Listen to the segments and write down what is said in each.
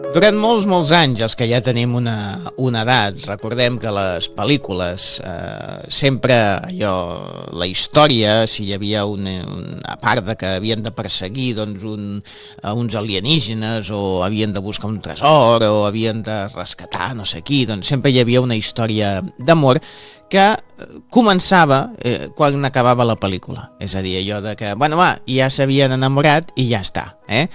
Durant molts anys, els que ja tenim una edat, recordem que les pel·lícules, sempre allò, la història, si hi havia a part de que havien de perseguir doncs, uns alienígenes o havien de buscar un tresor o havien de rescatar no sé qui, doncs sempre hi havia una història d'amor que començava quan acabava la pel·lícula. És a dir, allò de que, bueno, va, ja s'havien enamorat i ja està,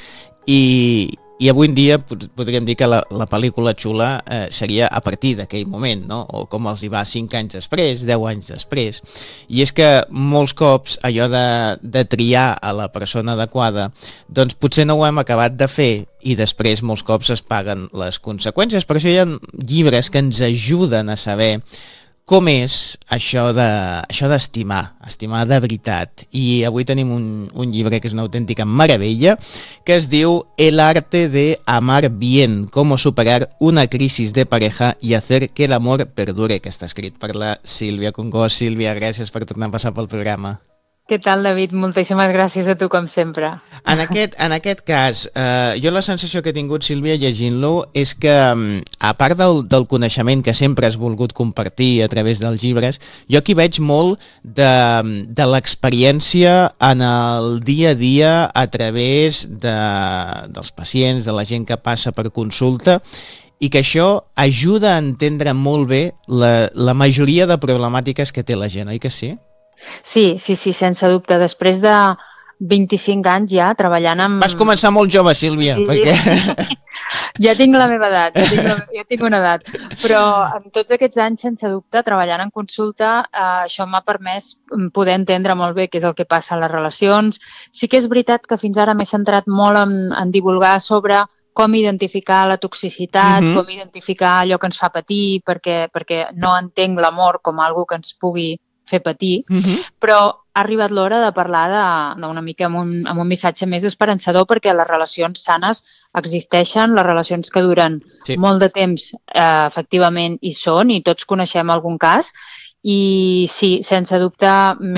I avui en dia podríem dir que la pel·lícula xula seria a partir d'aquell moment, no? O com els hi va 5 anys després, 10 anys després. I és que molts cops allò de triar a la persona adequada, doncs potser no ho hem acabat de fer i després molts cops es paguen les conseqüències. Per això hi ha llibres que ens ajuden a saber com és això d'estimar de veritat. I avui tenim un llibre que és una autèntica meravella, que es diu El arte de amar bien, cómo superar una crisis de pareja y hacer que el amor perdure, que està escrit per la Sílvia Congost. Sílvia, gràcies per tornar a passar pel programa. Què tal, David? Moltíssimes gràcies a tu, com sempre. En aquest cas, jo la sensació que he tingut, Sílvia, llegint-lo, és que, a part del coneixement que sempre has volgut compartir a través dels llibres, jo aquí veig molt de l'experiència en el dia a dia a través dels pacients, de la gent que passa per consulta, i que això ajuda a entendre molt bé la majoria de problemàtiques que té la gent, oi que sí? Sí, sense dubte. Després de 25 anys ja treballant amb... Vas començar molt jove, Sílvia, perquè... Ja tinc la meva edat, ja tinc una edat, però en tots aquests anys, sense dubte, treballant en consulta, això m'ha permès poder entendre molt bé què és el que passa a les relacions. Sí que és veritat que fins ara m'he centrat molt en divulgar sobre com identificar la toxicitat, com identificar allò que ens fa patir, perquè no entenc l'amor com algo que ens pugui fer patir, però ha arribat l'hora de parlar d'una mica amb un missatge més esperançador, perquè les relacions sanes existeixen, les relacions que duren molt de temps efectivament hi són, i tots coneixem algun cas, i sí, sense dubte